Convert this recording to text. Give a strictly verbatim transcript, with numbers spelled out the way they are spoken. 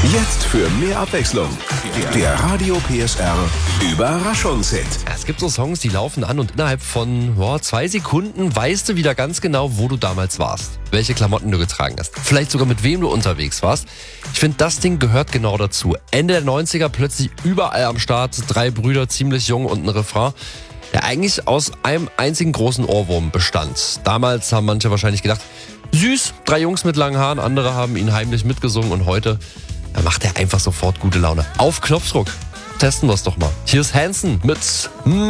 Jetzt für mehr Abwechslung. Der Radio P S R Überraschungshit. Es gibt so Songs, die laufen an und innerhalb von boah, zwei Sekunden weißt du wieder ganz genau, wo du damals warst. Welche Klamotten du getragen hast. Vielleicht sogar mit wem du unterwegs warst. Ich finde, das Ding gehört genau dazu. Ende der neunziger plötzlich überall am Start. Drei Brüder, ziemlich jung und ein Refrain, der eigentlich aus einem einzigen großen Ohrwurm bestand. Damals haben manche wahrscheinlich gedacht, süß, drei Jungs mit langen Haaren. Andere haben ihn heimlich mitgesungen und heute da macht er einfach sofort gute Laune. Auf Knopfdruck. Testen wir es doch mal. Hier ist Hanson mit